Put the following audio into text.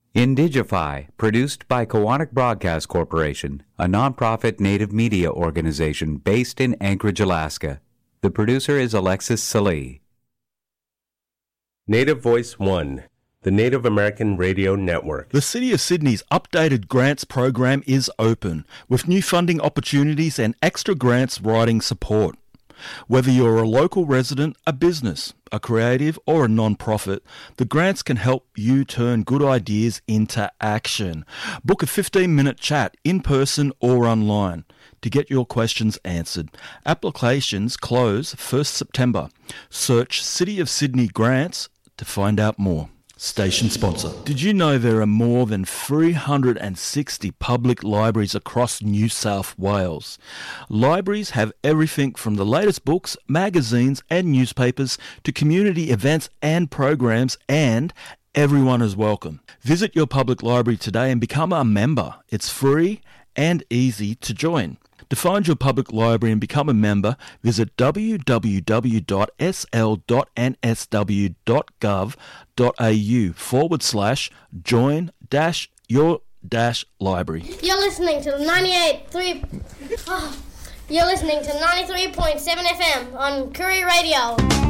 Indigify, produced by Kowanik Broadcast Corporation, a nonprofit native media organization based in Anchorage, Alaska. The producer is Alexis Salee. Native Voice One, the Native American Radio Network. The City of Sydney's updated grants program is open, with new funding opportunities and extra grants writing support. Whether you're a local resident, a business, a creative or a non-profit, the grants can help you turn good ideas into action. Book a 15-minute chat in person or online to get your questions answered. Applications close 1st September. Search City of Sydney Grants to find out more. Station sponsor. Did you know there are more than 360 public libraries across New South Wales? Libraries have everything from the latest books, magazines and newspapers to community events and programs, and everyone is welcome. Visit your public library today and become a member. It's free and easy to join. To find your public library and become a member, visit www.sl.nsw.gov.au/join-your-library. You're listening to 93.7 FM on Koori Radio.